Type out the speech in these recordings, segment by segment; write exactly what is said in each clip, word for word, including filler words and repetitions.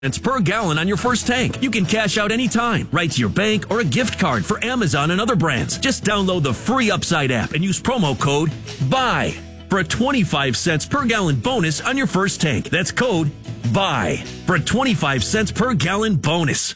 It's per gallon on your first tank. You can cash out anytime, right to your bank or a gift card for Amazon and other brands. Just download the free Upside app and use promo code BUY for a twenty-five cents per gallon bonus on your first tank. That's code BUY for a twenty-five cents per gallon bonus.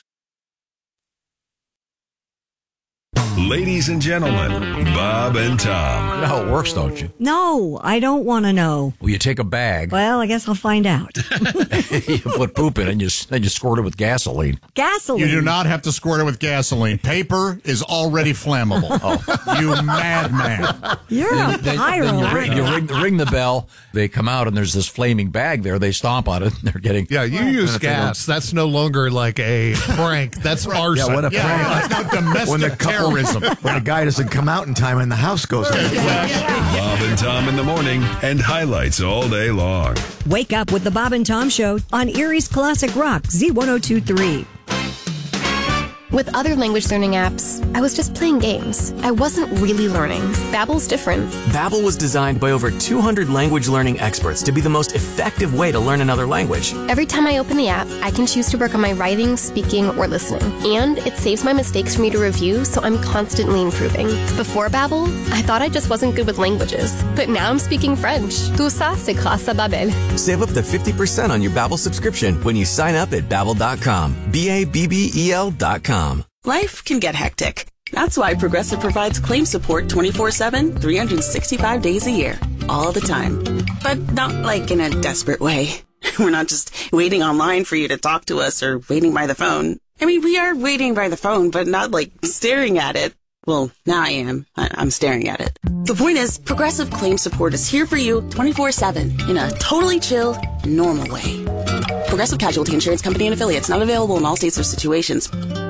Ladies and gentlemen, Bob and Tom. You know how it works, don't you? No, I don't want to know. Well, you take a bag. Well, I guess I'll find out. You put poop in it and you, and you squirt it with gasoline. Gasoline? You do not have to squirt it with gasoline. Paper is already flammable. Oh. You madman. You're a Then, pyro. then you, ring, you ring, ring the bell. They come out and there's this flaming bag there. They stomp on it and they're getting... Yeah, you use gas. That's no longer like a prank. That's arson. Yeah, what a Yeah, prank. that's not domestic When the couple- terrorism. When the guy doesn't come out in time and the house goes up. Bob and Tom in the morning and highlights all day long. Wake up with the Bob and Tom Show on Erie's Classic Rock, Z ten twenty-three. With other language learning apps, I was just playing games. I wasn't really learning. Babbel's different. Babbel was designed by over two hundred language learning experts to be the most effective way to learn another language. Every time I open the app, I can choose to work on my writing, speaking, or listening. And it saves my mistakes for me to review, so I'm constantly improving. Before Babbel, I thought I just wasn't good with languages. But now I'm speaking French. Tout ça, c'est grâce à Babbel. Save up to fifty percent on your Babbel subscription when you sign up at babbel dot com. B A B B E L dot com. Life can get hectic. That's why Progressive provides claim support twenty-four seven, three hundred sixty-five days a year, all the time. But not like in a desperate way. We're not just waiting online for you to talk to us or waiting by the phone. I mean, we are waiting by the phone, but not like staring at it. Well, now I am. I- I'm staring at it. The point is, Progressive claim support is here for you twenty-four seven in a totally chill, normal way. Progressive Casualty Insurance Company and Affiliates, not available in all states or situations.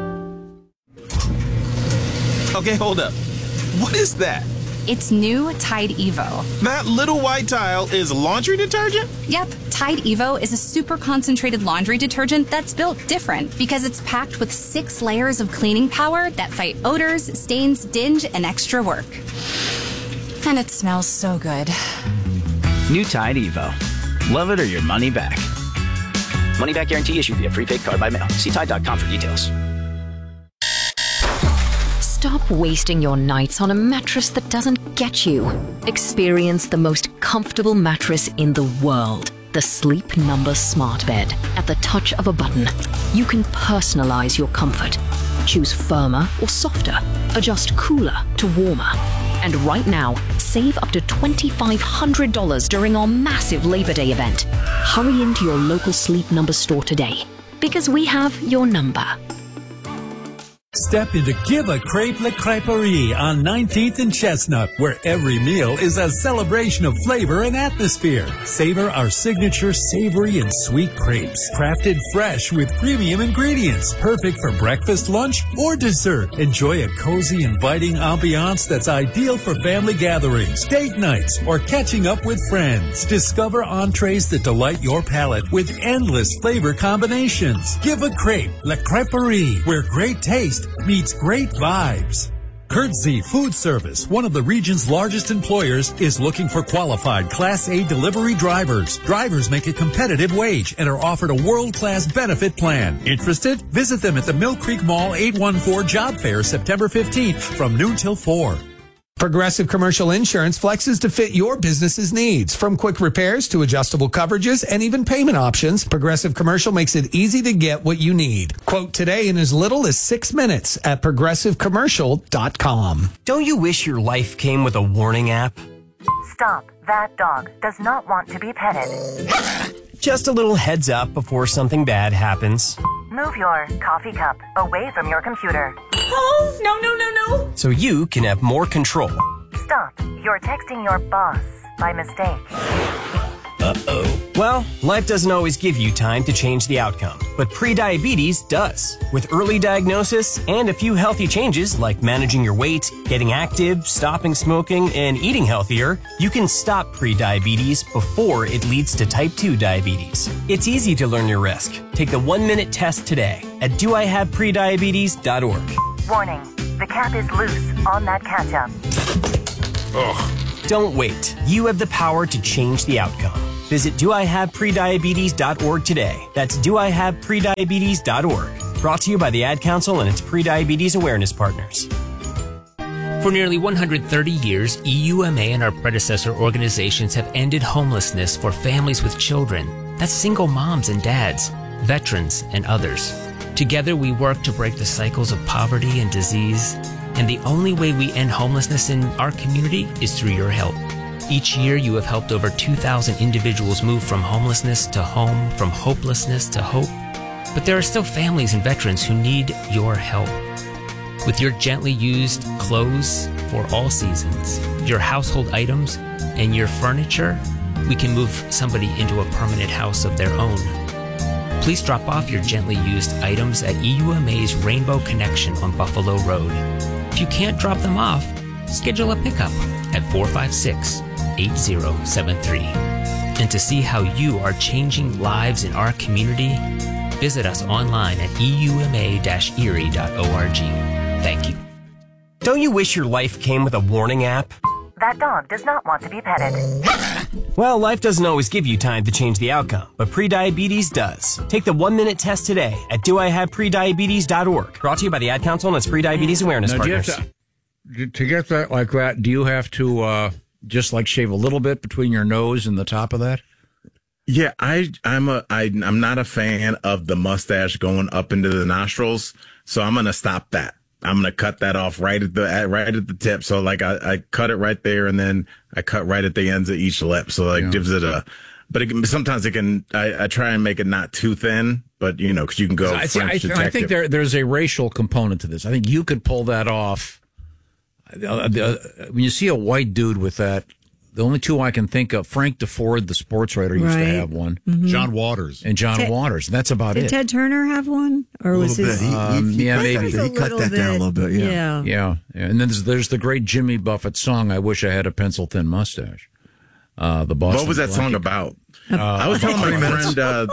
Okay, hold up. What is that? It's new Tide Evo. That little white tile is laundry detergent? Yep, Tide Evo is a super concentrated laundry detergent that's built different because it's packed with six layers of cleaning power that fight odors, stains, dinge, and extra work. And it smells so good. New Tide Evo. Love it or your money back. Money back guarantee issued via prepaid card by mail. See Tide dot com for details. Stop wasting your nights on a mattress that doesn't get you. Experience the most comfortable mattress in the world. The Sleep Number Smart Bed. At the touch of a button, you can personalize your comfort. Choose firmer or softer. Adjust cooler to warmer. And right now, save up to twenty-five hundred dollars during our massive Labor Day event. Hurry into your local Sleep Number store today, because we have your number. Step into Give a Crepe Le Creperie on nineteenth and Chestnut, where every meal is a celebration of flavor and atmosphere. Savor our signature savory and sweet crepes, crafted fresh with premium ingredients, perfect for breakfast, lunch, or dessert. Enjoy a cozy, inviting ambiance that's ideal for family gatherings, date nights, or catching up with friends. Discover entrees that delight your palate with endless flavor combinations. Give a Crepe Le Creperie, where great taste meets great vibes. Kurtzy Food Service, one of the region's largest employers, is looking for qualified Class A delivery drivers. Drivers make a competitive wage and are offered a world-class benefit plan. Interested? Visit them at the Mill Creek Mall eight one four Job Fair September fifteenth from noon till four. Progressive Commercial Insurance flexes to fit your business's needs. From quick repairs to adjustable coverages and even payment options, Progressive Commercial makes it easy to get what you need. Quote today in as little as six minutes at progressive commercial dot com. Don't you wish your life came with a warning app? Stop. That dog does not want to be petted. Just a little heads up before something bad happens. Move your coffee cup away from your computer. Oh, no, no, no, no. So you can have more control. Stop. You're texting your boss by mistake. Uh-oh. Well, life doesn't always give you time to change the outcome, but prediabetes does. With early diagnosis and a few healthy changes like managing your weight, getting active, stopping smoking, and eating healthier, you can stop prediabetes before it leads to type two diabetes. It's easy to learn your risk. Take the one-minute test today at do I have prediabetes dot org. Warning. The cap is loose on that ketchup. Ugh. Don't wait. You have the power to change the outcome. Visit do I have prediabetes dot org today. That's do I have prediabetes dot org. Brought to you by the Ad Council and its Prediabetes Awareness Partners. For nearly one hundred thirty years, E U M A and our predecessor organizations have ended homelessness for families with children. That's single moms and dads, veterans, and others. Together, we work to break the cycles of poverty and disease. And the only way we end homelessness in our community is through your help. Each year, you have helped over two thousand individuals move from homelessness to home, from hopelessness to hope. But there are still families and veterans who need your help. With your gently used clothes for all seasons, your household items, and your furniture, we can move somebody into a permanent house of their own. Please drop off your gently used items at E U M A's Rainbow Connection on Buffalo Road. If you can't drop them off, schedule a pickup at four five six, eight zero seven three. And to see how you are changing lives in our community, visit us online at E U M A Erie dot org. Thank you. Don't you wish your life came with a warning app? That dog does not want to be petted. Well, life doesn't always give you time to change the outcome, but prediabetes does. Take the one-minute test today at do I have prediabetes dot org. Brought to you by the Ad Council and its Prediabetes Awareness Now, do you Partners. have to, to get that like that, do you have to uh, just like shave a little bit between your nose and the top of that? Yeah, I, I'm a, I, I'm not a fan of the mustache going up into the nostrils, so I'm gonna stop that. I'm gonna cut that off right at the at, right at the tip. So like I, I cut it right there, and then I cut right at the ends of each lip. So like Yeah. gives it a. But it can, sometimes it can. I, I try and make it not too thin, but you know, because you can go I, see, I, French I detective. think there there's a racial component to this. I think you could pull that off. Uh, the- when you see a white dude with that, the only two I can think of, Frank DeFord, the sports writer, used Right. to have one. Mhm. John Waters. And John Ted- Waters. That's about Did it. Ted Turner have one? Or A was little his. bit. He- he- Um, he yeah, cut maybe. that- He cut that down a little bit, yeah. Yeah. Yeah, yeah. And then there's, there's the great Jimmy Buffett song, I Wish I Had a Pencil Thin Mustache. Uh, the Boston What was that song Blanket. about? Uh, I was telling my three minutes. friend uh,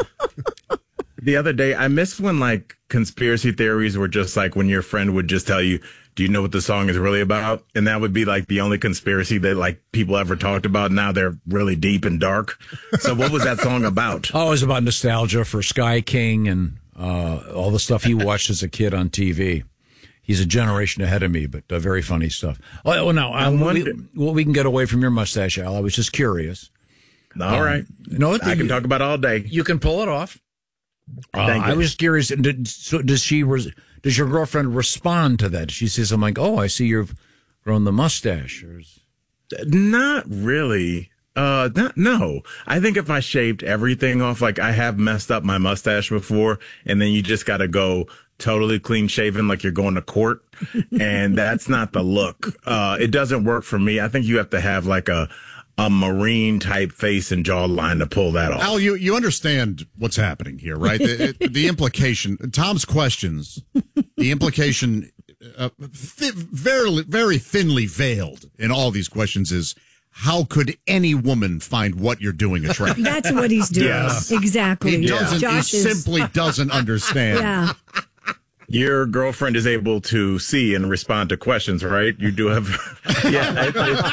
the other day, I missed when like conspiracy theories were just like when your friend would just tell you, do you know what the song is really about? And that would be like the only conspiracy that like people ever talked about. Now they're really deep and dark. So what was that song about? Oh, it was about nostalgia for Sky King and uh, all the stuff he watched as a kid on T V. He's a generation ahead of me, but uh, very funny stuff. Oh, well, no, um, we, well, we can get away from your mustache, Al. I was just curious. All Um, right. No, I can talk about it all day. You can pull it off. Uh, Thank I you. was curious. Did, so does she? Res, does your girlfriend respond to that? She says, "I'm like, oh, I see you've grown the mustache." Or is- Not really. Uh, not, no. I think if I shaved everything off, like I have messed up my mustache before, and then you just got to go totally clean shaven, like you're going to court, and that's not the look. Uh, it doesn't work for me. I think you have to have like a a marine type face and jawline to pull that off. Al, you, you understand what's happening here, right? the, it- the implication, Tom's questions, the implication, uh, th- very, very thinly veiled in all these questions is, how could any woman find what you're doing attractive? That's what he's doing. Yes. Exactly. He doesn't. Josh he is- simply doesn't understand. Yeah. Your girlfriend is able to see and respond to questions, right? You do have, yeah.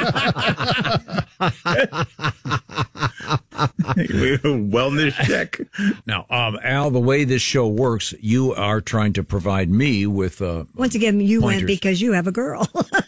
Wellness check. Now, um, Al, the way this show works, you are trying to provide me with uh, Once again, you went Pointers. because you have a girl.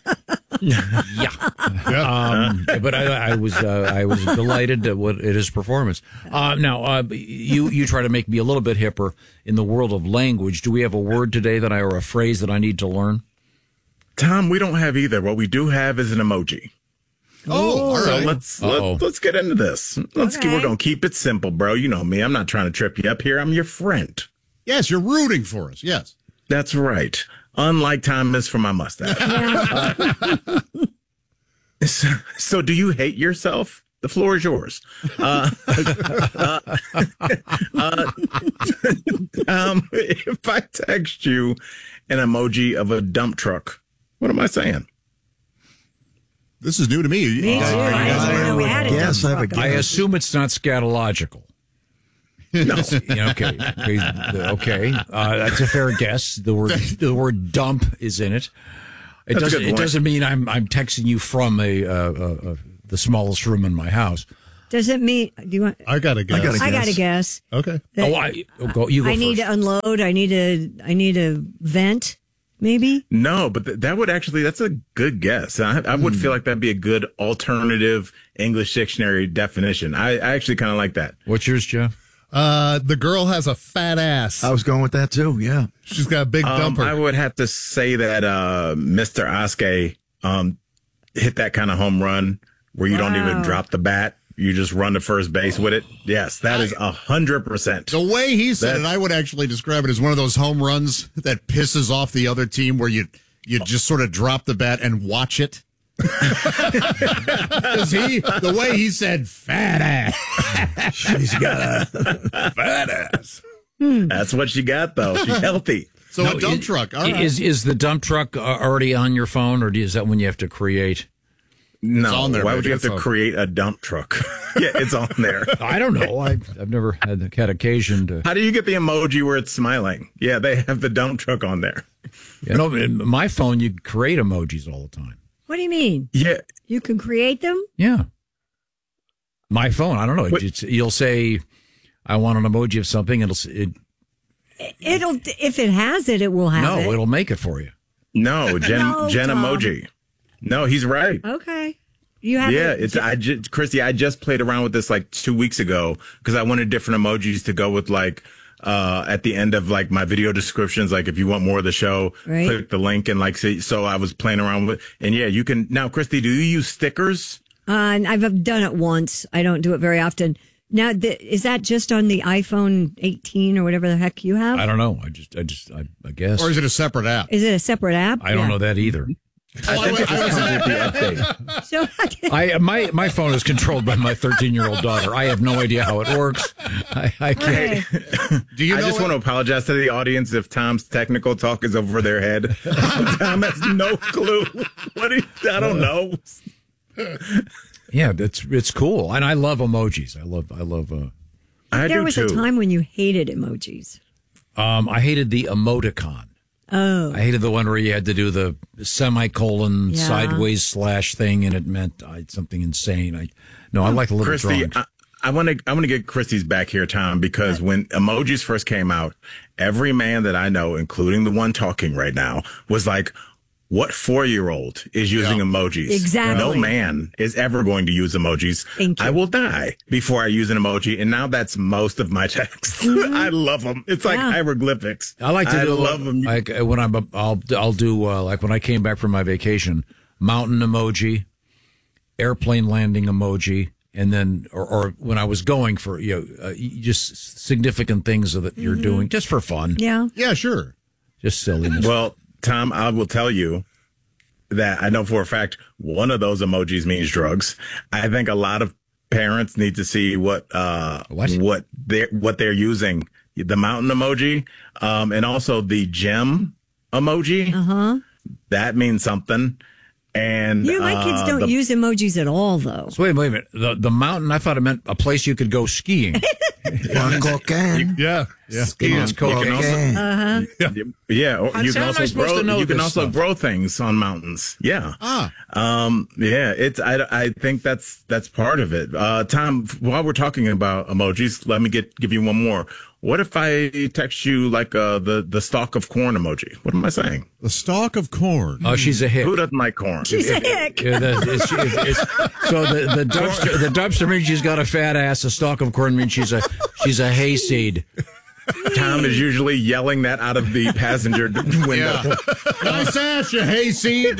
Um, but I, I was uh, I was delighted at what at his performance. Uh, now, uh, you you try to make me a little bit hipper in the world of language. Do we have a word today that I or a phrase that I need to learn? Tom, we don't have either. What we do have is an emoji. Oh, all So right. let's Uh-oh. let, let's get into this. Let's Okay. we're gonna keep it simple, bro. You know me. I'm not trying to trip you up here. I'm your friend. Yes, you're rooting for us. Yes. That's right. Unlike Thomas for my mustache. Uh, so, so do you hate yourself? The floor is yours. Uh, uh, uh, um, if I text you an emoji of a dump truck, what am I saying? This is new to me. Me too. I didn't know we had a Yes, dump I have a truck. I assume it's not scatological. No. Yeah, okay. Okay. okay. Uh, that's a fair guess. The word the word dump is in it. It That's a doesn't. good It point. doesn't mean I'm I'm texting you from a, uh, uh, uh, the smallest room in my house. Does it mean? Do you want? I got to guess. I gotta guess. I got to guess. Okay. that Oh, I, oh, go, you go I first. need to unload. I need to. I need to vent. Maybe. No, but th- that would actually, that's a good guess. I, I would feel like that'd be a good alternative English dictionary definition. I, I actually kind of like that. What's yours, Jeff? Uh, the girl has a fat ass. I was going with that too. Yeah. She's got a big Um, dumper. I would have to say that uh, Mister Oskay um, hit that kind of home run where you don't even Wow. drop the bat. You just run to first base with it. Yes, that is a hundred percent. The way he said That- it, I would actually describe it as one of those home runs that pisses off the other team where you you just sort of drop the bat and watch it. Because he, the way he said fat ass. She's got a fat ass. That's what she got, though. She's healthy. So No, a dump is- truck. All right. Is is the dump truck uh, already on your phone, or is that when you have to create? No, on there, why baby. would you have It's to on. create a dump truck? Yeah, it's on there. I don't know. I, I've never had had occasion to. How do you get the emoji where it's smiling? Yeah, they have the dump truck on there. You know, in my phone, you create emojis all the time. What do you mean? Yeah. You can create them? Yeah. My phone, I don't know. What- It's, you'll say, "I want an emoji of something." It'll. It, It'll if it has it, it will have no, it. it'll make it for you. No, Gen, No, Gen Tom. emoji. No, he's right. Okay. You have Yeah, it. it's I just Christy, I just played around with this like two weeks ago because I wanted different emojis to go with like uh at the end of like my video descriptions, like if you want more of the show, Right. click the link and like see, so I was playing around with and yeah, you can now Christy, do you use stickers? Uh, and I've done it once. I don't do it very often. Now, th- is that just on the iPhone eighteen or whatever the heck you have? I don't know. I just, I just, I, I guess. Or is it a separate app? Is it a separate app? I don't Yeah. know that either. I think it just comes with the update. So, I my my phone is controlled by my thirteen year old daughter. I have no idea how it works. I, I can't. okay. Do you I know just what- want to apologize to the audience if Tom's technical talk is over their head. Tom has no clue. What do you, I don't know. Yeah, it's it's cool, and I love emojis. I love I love. Uh, I there do was too. a time when you hated emojis. um, I hated the emoticon. Oh. I hated the one where you had to do the semicolon Yeah. sideways slash thing, and it meant uh, something insane. I no, I like the little Christy, drawings. I, I want to I want to get Christy's back here, Tom, because when emojis first came out, every man that I know, including the one talking right now, was like, what four-year-old is using Yeah. emojis? Exactly. No man is ever going to use emojis. Thank you. I will die before I use an emoji, and now that's most of my texts. I love them. It's like Yeah. hieroglyphics. I like to I do love them. like uh, when I'm I'll I'll do uh, like when I came back from my vacation, mountain emoji, airplane landing emoji, and then or, or when I was going for you know uh, just significant things that you're Mm-hmm. doing just for fun, Yeah. Yeah, sure. just silliness. Well, Tom, I will tell you that I know for a fact one of those emojis means drugs. I think a lot of parents need to see what uh What? what they're what they're using. The mountain emoji, um, and also the gem emoji. Uh huh. That means something. And You, my kids uh, don't the- use emojis at all, though. So wait, wait a minute. The the mountain. I thought it meant a place you could go skiing. Cocaine. Yeah. Yeah. It's cocaine. Cocaine. Uh huh. Yeah, or How- you can how am I also supposed grow. to know You can this also stuff? grow things on mountains. Yeah. Ah. Um. Yeah. It's. I. I think that's that's part of it. Uh. Tom, while we're talking about emojis, let me get give you one more. What if I text you like uh the the stalk of corn emoji? What am I saying? The stalk of corn. Oh, she's a hick. Who doesn't like corn? She's a hick. Yeah, that- it's- it's- it's- so the, the dumpster the dumpster means she's got a fat ass. A stalk of corn means she's a she's a hayseed. Tom is usually yelling that out of the passenger window. Yeah. Nice ass, you hayseed.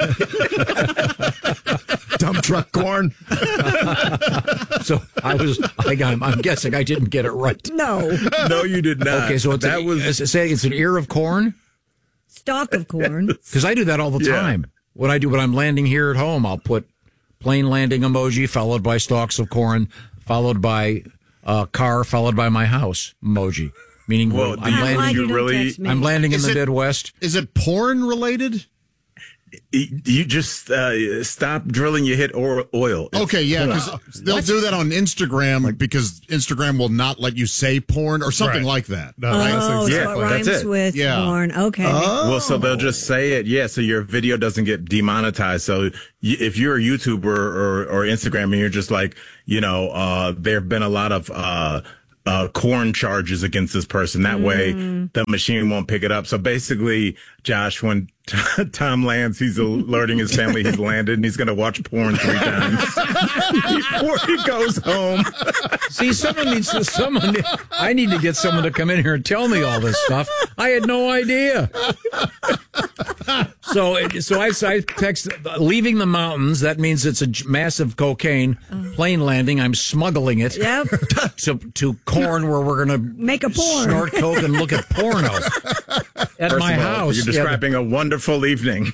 Dump truck corn. So I was I got I'm guessing I didn't get it right. No. No, you did not. Okay, so it's that a, was it's- say it's an ear of corn Stalk of corn. because I do that all the Yeah. time. What I do when I'm landing here at home, I'll put plane landing emoji followed by stalks of corn, followed by uh, car, followed by my house emoji. Meaning Well, I'm do you- landing. Why you you don't really- text me? I'm landing in Is the it- Midwest. Is it porn related? You just uh, stop drilling, you hit or- oil. It's Okay, yeah, because porn. they'll do that on Instagram because Instagram will not let you say porn or something Right. like that. No, Oh, that's so exactly- it that's rhymes it. with Yeah. porn. Okay. Well, so they'll just say it, yeah. So your video doesn't get demonetized. So y- if you're a YouTuber or, or Instagram and you're just like, you know, uh, there have been a lot of uh, uh, corn charges against this person. That way, the machine won't pick it up. So basically, Josh, when t- Tom lands, he's alerting his family he's landed, and he's going to watch porn three times before he goes home. See, someone needs to, someone, I need to get someone to come in here and tell me all this stuff. I had no idea. So, it- so I, so I text, leaving the mountains, that means it's a j- massive cocaine plane landing. I'm smuggling it Yep. to, to corn where we're going to Make a porn. snort coke and look at porno at First my of all, house. You're Yeah, describing a wonderful evening.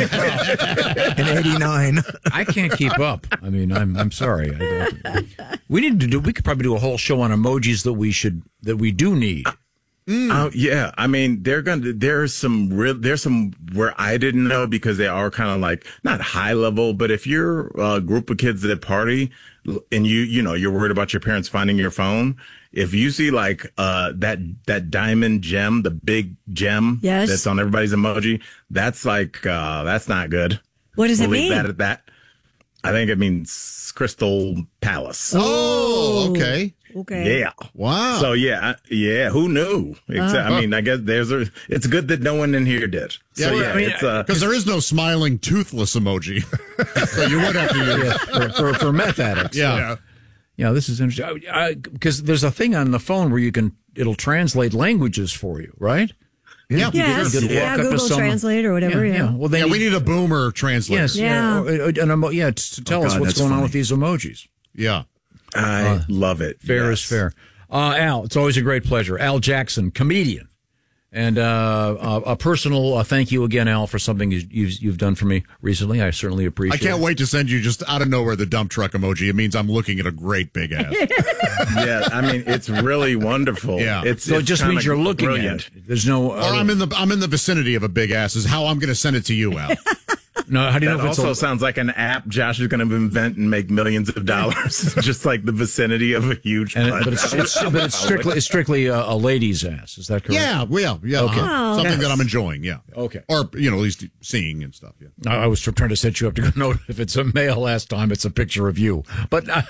In eighty-nine. I can't keep up. I mean, I'm I'm sorry. I don't- we need to do. We could probably do a whole show on emojis that we should that we do need. Oh yeah, I mean they're gonna. There's some real. There's some where I didn't know because they are kind of like not high level, but if you're a group of kids at a party and you you know you're worried about your parents finding your phone, if you see like uh that that diamond gem, the big gem Yes. that's on everybody's emoji, that's like uh that's not good. What does it We'll leave mean? That at that. I think it means Crystal Palace. Oh, okay. Okay. Yeah. Wow. So yeah, I- yeah. Who knew? Except, I mean, I guess there's a. It's good that no one in here did. So Yeah, yeah, I mean, it's uh, because there is no smiling toothless emoji, so you would have to use Yeah, for, for, for meth addicts. Yeah. Yeah, this is interesting. Because there's a thing on the phone where you can, it'll translate languages for you, right? Yeah, Yes. You could walk Yeah, up to Google someone- Translate or whatever. Yeah. Well, they yeah, need, we need a boomer translator. yes, yeah, Yeah. or- or- an emo- yeah, t- to tell Oh, us God, what's that's going on funny. with these emojis. Yeah. I love it. Fair Yes. is fair. Uh, Al, it's always a great pleasure. Al Jackson, comedian. And uh, uh, a personal uh, thank you again, Al, for something you- you've, you've done for me recently. I certainly I appreciate it. can't wait to send you just out of nowhere the dump truck emoji. It means I'm looking at a great big ass. Yeah, I mean, it's really wonderful. Yeah. It's So it it's just kinda means you're looking brilliant. at it. There's no. Or Uh, I'm in the I'm in the vicinity of a big ass. Is how I'm going to send it to you, Al. no, how do you That know if it's also a, sounds like an app Josh is going to invent and make millions of dollars. Just like the vicinity of a huge. and it- butt. but it's, it's but it's strictly it's strictly a, a lady's ass. Is that correct? yeah, well, yeah, Okay. uh-huh. Oh. Something that I'm enjoying. Yeah. Okay. Or you know, at least seeing and stuff. Yeah. I I was trying to set you up to go. No, if it's a male last time, it's a picture of you. But uh,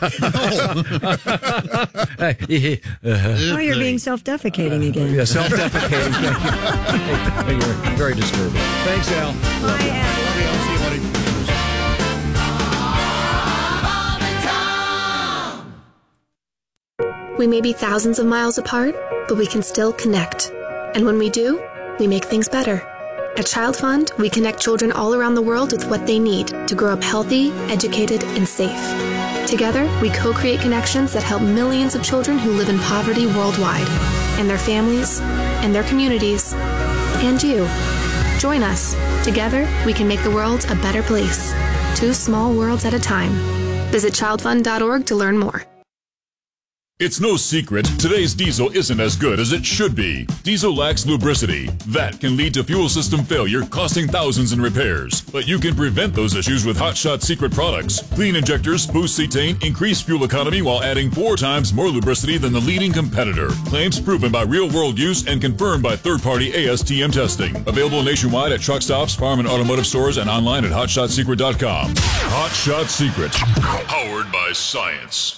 Oh, you're being self-defecating again. yeah, self-defecating. Thank you. You're very disturbing. Thanks, Al. Bye, Al. We may be thousands of miles apart, but we can still connect. And when we do, we make things better. At Child Fund, we connect children all around the world with what they need to grow up healthy, educated, and safe. Together, we co-create connections that help millions of children who live in poverty worldwide, and their families, and their communities, and you. Join us. Together, we can make the world a better place. Two small worlds at a time. Visit child fund dot org to learn more. It's no secret, today's diesel isn't as good as it should be. Diesel lacks lubricity. That can lead to fuel system failure, costing thousands in repairs. But you can prevent those issues with Hot Shot Secret products. Clean injectors, boost cetane, increase fuel economy while adding four times more lubricity than the leading competitor. Claims proven by real-world use and confirmed by third-party A S T M testing. Available nationwide at truck stops, farm and automotive stores, and online at hot shot secret dot com. Hot Shot Secret. Powered by science.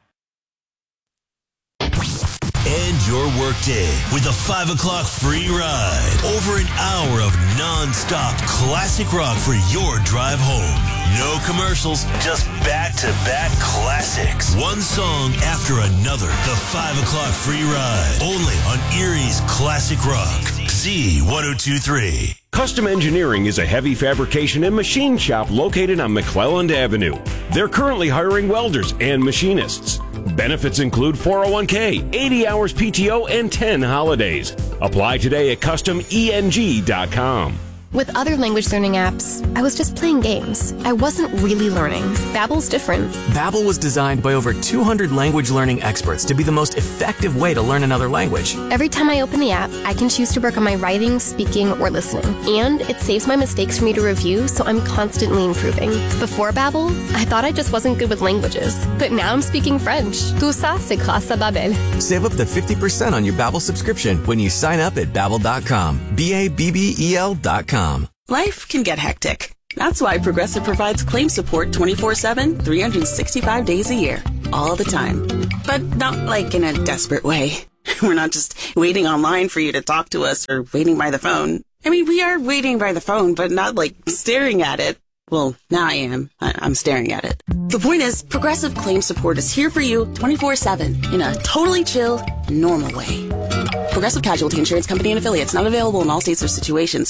End your workday with a five o'clock free ride. Over an hour of non-stop classic rock for your drive home. No commercials, just back-to-back classics. One song after another. The five o'clock free ride. Only on Erie's Classic Rock. Z ten twenty-three. Custom Engineering is a heavy fabrication and machine shop located on McClelland Avenue. They're currently hiring welders and machinists. Benefits include four oh one k, eighty hours P T O, and ten holidays. Apply today at custom E N G dot com. With other language learning apps, I was just playing games. I wasn't really learning. Babbel's different. Babbel was designed by over two hundred language learning experts to be the most effective way to learn another language. Every time I open the app, I can choose to work on my writing, speaking, or listening. And it saves my mistakes for me to review, so I'm constantly improving. Before Babbel, I thought I just wasn't good with languages. But now I'm speaking French. Tout ça, c'est grâce à Babbel. Save up to fifty percent on your Babbel subscription when you sign up at babbel dot com. B A B B E L dot com. Life can get hectic. That's why Progressive provides claim support twenty-four seven, three hundred sixty-five days a year. All the time. But not like in a desperate way. We're not just waiting online for you to talk to us or waiting by the phone. I mean, we are waiting by the phone, but not like staring at it. Well, now I am. I- I'm staring at it. The point is, Progressive Claim Support is here for you twenty-four seven in a totally chill, normal way. Progressive Casualty Insurance Company and Affiliates, not available in all states or situations.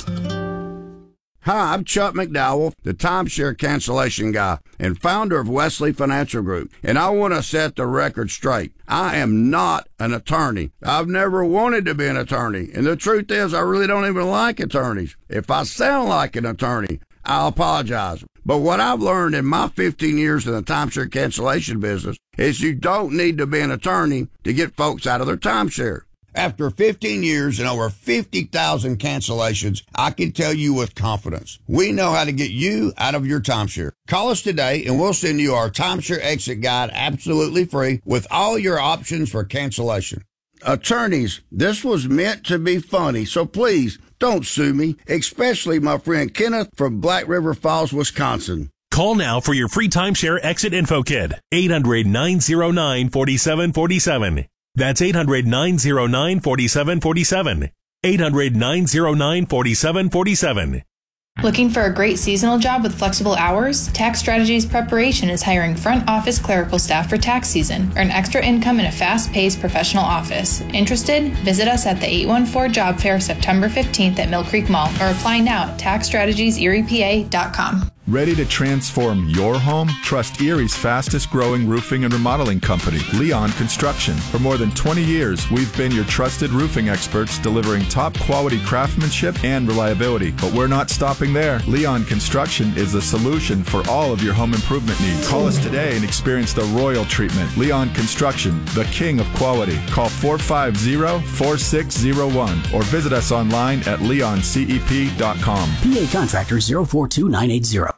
Hi, I'm Chuck McDowell, the timeshare cancellation guy and founder of Wesley Financial Group, and I want to set the record straight. I am not an attorney. I've never wanted to be an attorney, and the truth is I really don't even like attorneys. If I sound like an attorney, I'll apologize. But what I've learned in my fifteen years in the timeshare cancellation business is you don't need to be an attorney to get folks out of their timeshare. After fifteen years and over fifty thousand cancellations, I can tell you with confidence, we know how to get you out of your timeshare. Call us today and we'll send you our timeshare exit guide absolutely free with all your options for cancellation. Attorneys, this was meant to be funny, so please don't sue me, especially my friend Kenneth from Black River Falls, Wisconsin. Call now for your free timeshare exit info kit. eight hundred, nine oh nine, four seven four seven. That's eight hundred, nine oh nine, four seven four seven. eight hundred, nine oh nine, four seven four seven. Looking for a great seasonal job with flexible hours? Tax Strategies Preparation is hiring front office clerical staff for tax season. Earn extra income in a fast-paced professional office. Interested? Visit us at the eight one four Job Fair September fifteenth at Mill Creek Mall or apply now at tax strategies erie p a dot com. Ready to transform your home? Trust Erie's fastest growing roofing and remodeling company, Leon Construction. For more than twenty years, we've been your trusted roofing experts delivering top quality craftsmanship and reliability. But we're not stopping there. Leon Construction is the solution for all of your home improvement needs. Call us today and experience the royal treatment. Leon Construction, the king of quality. Call four five zero, four six zero one or visit us online at leon c e p dot com. P A Contractor zero four two nine eight zero.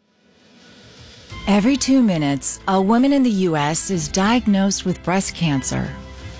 Every two minutes, a woman in the U S is diagnosed with breast cancer.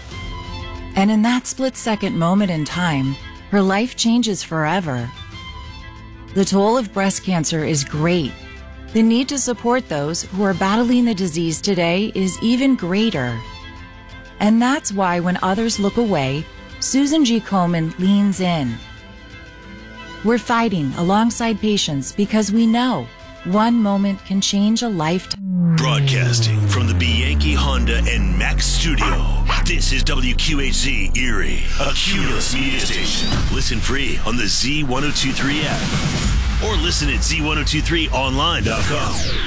And in that split-second moment in time, her life changes forever. The toll of breast cancer is great. The need to support those who are battling the disease today is even greater. And that's why when others look away, Susan G. Komen leans in. We're fighting alongside patients because we know one moment can change a lifetime. Broadcasting from the Bianchi Honda and Mack studio, this is W Q H Z Erie, a Cumulus media station. Listen free on the Z ten twenty-three app or listen at Z ten twenty-three online dot com.